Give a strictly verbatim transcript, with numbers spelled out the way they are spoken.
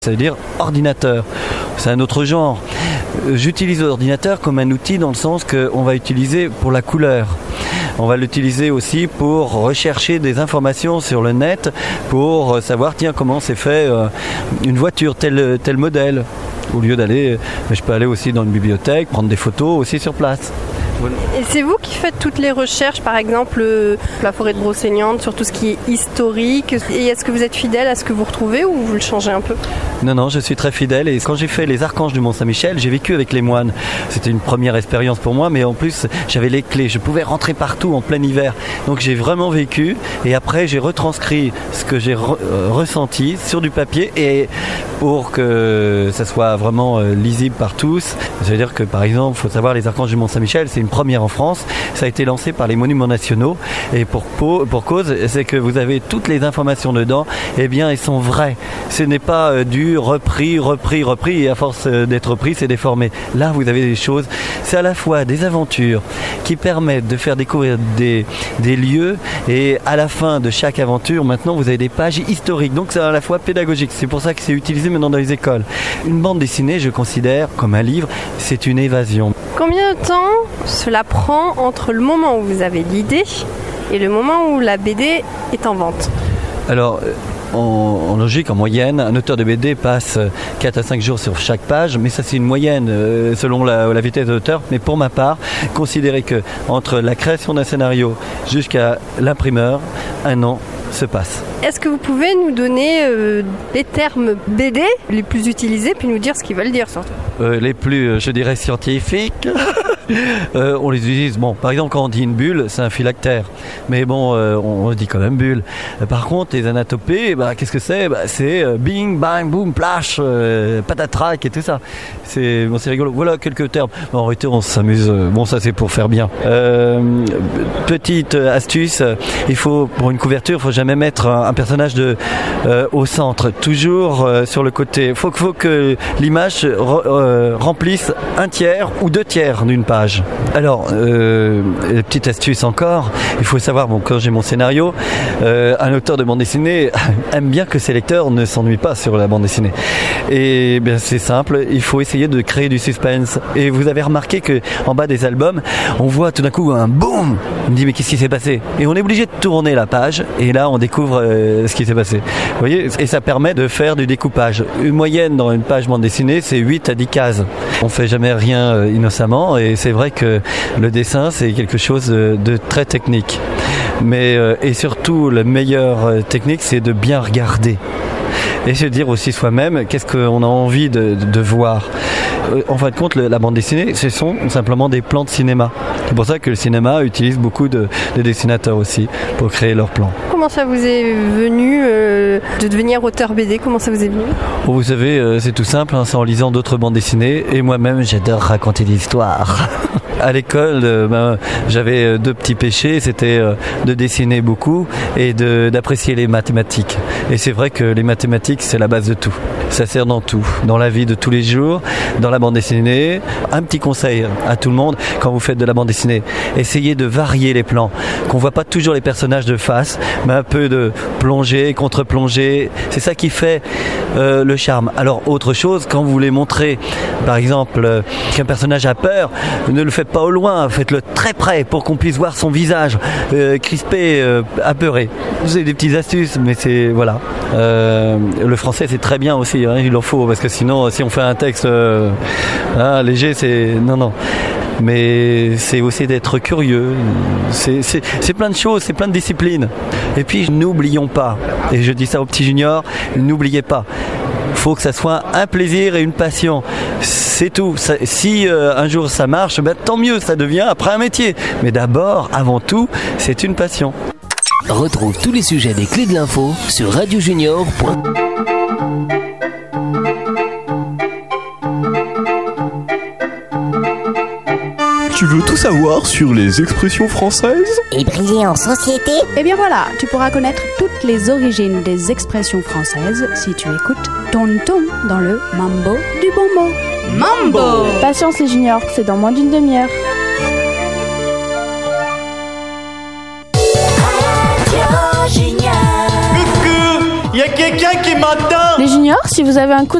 Ça veut dire ordinateur. C'est un autre genre. J'utilise l'ordinateur comme un outil dans le sens qu'on va utiliser pour la couleur. On va l'utiliser aussi pour rechercher des informations sur le net, pour savoir tiens comment c'est fait une voiture, tel, tel modèle. Au lieu d'aller, je peux aller aussi dans une bibliothèque, prendre des photos aussi sur place. Et c'est vous qui faites toutes les recherches, par exemple euh, la forêt de Brocéliande, sur tout ce qui est historique. Et est-ce que vous êtes fidèle à ce que vous retrouvez ou vous le changez un peu ? Non, non, je suis très fidèle. Et quand j'ai fait les archanges du Mont-Saint-Michel, j'ai vécu avec les moines. C'était une première expérience pour moi, mais en plus, j'avais les clés. Je pouvais rentrer partout en plein hiver. Donc j'ai vraiment vécu. Et après, j'ai retranscrit ce que j'ai re- euh, ressenti sur du papier. Et pour que ça soit vraiment euh, lisible par tous, ça veut dire que, par exemple, il faut savoir, les archanges du Mont-Saint-Michel, c'est une première en France. Ça a été lancé par les monuments nationaux. Et pour, pour cause, c'est que vous avez toutes les informations dedans. Eh bien, elles sont vraies. Ce n'est pas euh, du repris, repris, repris. Et à force euh, d'être repris, c'est déformé. Là, vous avez des choses. C'est à la fois des aventures qui permettent de faire découvrir des, des lieux. Et à la fin de chaque aventure, maintenant, vous avez des pages historiques. Donc, c'est à la fois pédagogique. C'est pour ça que c'est utilisé maintenant dans les écoles. Une bande dessinée, je considère comme un livre, c'est une évasion. Combien de temps cela prend entre le moment où vous avez l'idée et le moment où la B D est en vente ? Alors, en, en logique, en moyenne, un auteur de B D passe quatre à cinq jours sur chaque page, mais ça c'est une moyenne euh, selon la, la vitesse de l'auteur. Mais pour ma part, considérez que entre la création d'un scénario jusqu'à l'imprimeur, un an se passe. Est-ce que vous pouvez nous donner euh, les termes B D les plus utilisés, puis nous dire ce qu'ils veulent dire surtout ? euh, Les plus, je dirais, scientifiques. euh, on les utilise, bon, par exemple quand on dit une bulle, c'est un phylactère, mais bon, euh, on, on dit quand même bulle. Euh, par contre, les anatopées, bah, qu'est-ce que c'est ? Bah, c'est euh, bing, bang, boom, plash, euh, patatrac et tout ça. C'est, bon, c'est rigolo. Voilà quelques termes. Bon, en réalité, on s'amuse. Bon, ça c'est pour faire bien. Euh, petite astuce, il faut, pour une couverture, il faut jamais mettre un, un personnage de, euh, au centre, toujours euh, sur le côté. Il faut, faut que l'image re, euh, remplisse un tiers ou deux tiers d'une page. Alors, euh, petite astuce encore, il faut savoir, bon, quand j'ai mon scénario, euh, un auteur de bande dessinée aime bien que ses lecteurs ne s'ennuient pas sur la bande dessinée. Et bien, c'est simple, il faut essayer de créer du suspense. Et vous avez remarqué que en bas des albums, on voit tout d'un coup un boum. On me dit mais qu'est-ce qui s'est passé ? Et on est obligé de tourner la page. Et là, on découvre euh, ce qui s'est passé. Vous voyez ? Et ça permet de faire du découpage. Une moyenne dans une page bande dessinée, c'est huit à dix cases. On fait jamais rien euh, innocemment. Et c'est vrai que le dessin, c'est quelque chose de, de très technique. Mais euh, et surtout, la meilleure euh, technique, c'est de bien regarder. Et se dire aussi soi-même qu'est-ce qu'on a envie de, de, de voir. En fin de compte, le, la bande dessinée, ce sont simplement des plans de cinéma. C'est pour ça que le cinéma utilise beaucoup de, de dessinateurs aussi pour créer leurs plans. Comment ça vous est venu euh, de devenir auteur B D ? Comment ça vous est venu ? Oh, vous savez, euh, c'est tout simple, hein, c'est en lisant d'autres bandes dessinées. Et moi-même, j'adore raconter des histoires. À l'école, euh, ben, j'avais deux petits péchés, c'était euh, de dessiner beaucoup et de, d'apprécier les mathématiques. Et c'est vrai que les mathématiques, c'est la base de tout. Ça sert dans tout, dans la vie de tous les jours, dans la bande dessinée. Un petit conseil à tout le monde, quand vous faites de la bande dessinée, essayez de varier les plans, qu'on voit pas toujours les personnages de face, mais un peu de plongée, contre-plongée. C'est ça qui fait euh, le charme. Alors, autre chose, quand vous voulez montrer, par exemple, euh, qu'un personnage a peur, ne le faites pas au loin, faites-le très près pour qu'on puisse voir son visage euh, crispé, euh, apeuré. C'est des petites astuces, mais c'est voilà. Euh, le français c'est très bien aussi, hein, il en faut parce que sinon, si on fait un texte euh, hein, léger, c'est non non. Mais c'est aussi d'être curieux. C'est, c'est, c'est plein de choses, c'est plein de disciplines. Et puis n'oublions pas, et je dis ça aux petits juniors, n'oubliez pas. Il faut que ça soit un plaisir et une passion. C'est tout. Ça, si euh, un jour ça marche, ben, tant mieux, ça devient après un métier. Mais d'abord, avant tout, c'est une passion. Retrouve tous les sujets des clés de l'info sur radio junior point com. Tu veux tout savoir sur les expressions françaises ? Et briller en société ? Eh bien voilà, tu pourras connaître toutes les origines des expressions françaises si tu écoutes Tonton dans le Mambo du bon mot. Mambo ! Patience les juniors, c'est dans moins d'une demi-heure. Radio Junior. Il y a quelqu'un qui m'entend. Les juniors, si vous avez un coup